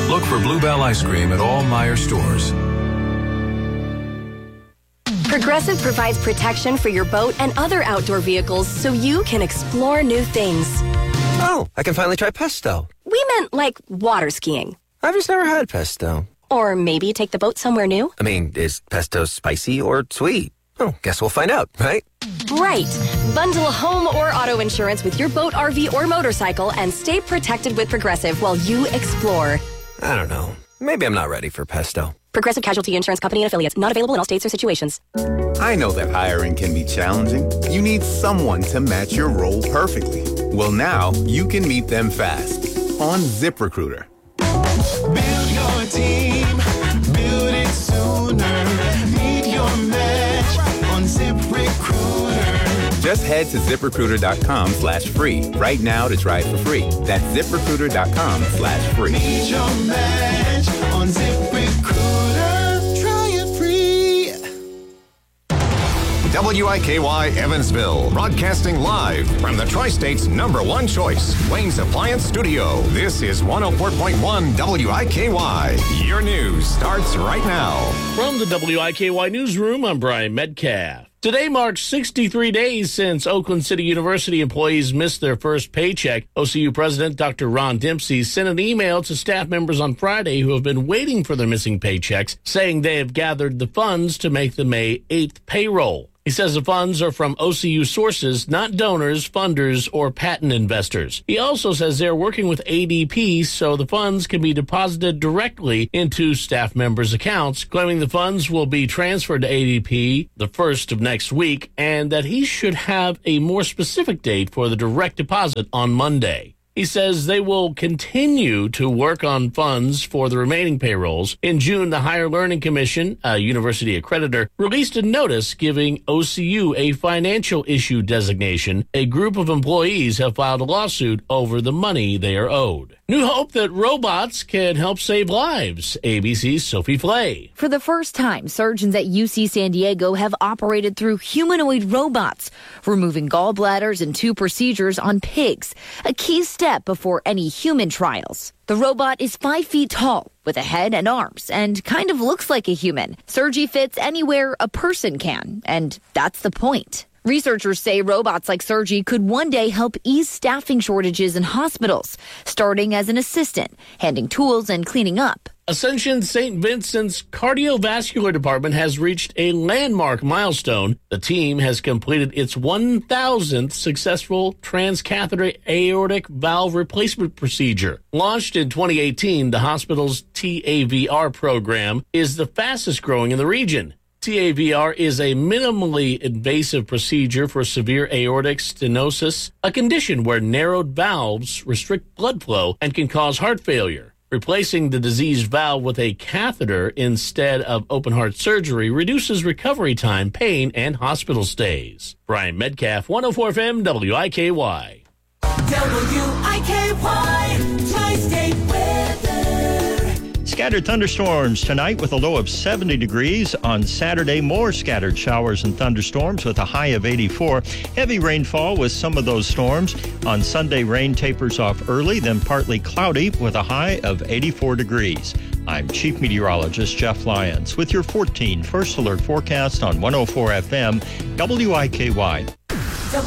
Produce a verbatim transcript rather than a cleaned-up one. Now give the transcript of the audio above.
Look for Bluebell Ice Cream at all Meijer stores. Progressive provides protection for your boat and other outdoor vehicles so you can explore new things. Oh, I can finally try pesto. We meant like water skiing. I've just never had pesto. Or maybe take the boat somewhere new. I mean, is pesto spicy or sweet? Oh, guess we'll find out, right? Right. Bundle home or auto insurance with your boat, R V, or motorcycle and stay protected with Progressive while you explore. I don't know. Maybe I'm not ready for pesto. Progressive Casualty Insurance Company and Affiliates. Not available in all states or situations. I know that hiring can be challenging. You need someone to match your role perfectly. Well, now you can meet them fast on ZipRecruiter. Build your team. Build it sooner. Meet your match on ZipRecruiter. Just head to ZipRecruiter.com slash free right now to try it for free. That's ZipRecruiter.com slash free. Meet your match on ZipRecruiter. Try it free. W I K Y Evansville, broadcasting live from the Tri-State's number one choice, Wayne's Appliance Studio. This is one oh four point one W I K Y. Your news starts right now. From the W I K Y Newsroom, I'm Brian Metcalf. Today marks sixty-three days since Oakland City University employees missed their first paycheck. O C U President Doctor Ron Dempsey sent an email to staff members on Friday who have been waiting for their missing paychecks, saying they have gathered the funds to make the May eighth payroll. He says the funds are from O C U sources, not donors, funders, or patent investors. He also says they're working with A D P so the funds can be deposited directly into staff members' accounts, claiming the funds will be transferred to A D P the first of next week and that he should have a more specific date for the direct deposit on Monday. He says they will continue to work on funds for the remaining payrolls. In June, the Higher Learning Commission, a university accreditor, released a notice giving O C U a financial issue designation. A group of employees have filed a lawsuit over the money they are owed. New hope that robots can help save lives. A B C's Sophie Flay. For the first time, surgeons at U C San Diego have operated through humanoid robots, removing gallbladders and two procedures on pigs, a key step before any human trials. The robot is five feet tall, with a head and arms, and kind of looks like a human. Surgery fits anywhere a person can, and that's the point. Researchers say robots like Sergi could one day help ease staffing shortages in hospitals, starting as an assistant, handing tools and cleaning up. Ascension Saint Vincent's cardiovascular department has reached a landmark milestone. The team has completed its one thousandth successful transcatheter aortic valve replacement procedure. Launched in twenty eighteen, the hospital's T A V R program is the fastest growing in the region. T A V R is a minimally invasive procedure for severe aortic stenosis, a condition where narrowed valves restrict blood flow and can cause heart failure. Replacing the diseased valve with a catheter instead of open heart surgery reduces recovery time, pain, and hospital stays. Brian Metcalf, one oh four F M, W I K Y. W I K Y, Tri-State weather. Scattered thunderstorms tonight with a low of seventy degrees. On Saturday, more scattered showers and thunderstorms with a high of eighty-four. Heavy rainfall with some of those storms. On Sunday, rain tapers off early, then partly cloudy with a high of eighty-four degrees. I'm Chief Meteorologist Jeff Lyons with your fourteen First Alert forecast on one oh four F M, W I K Y.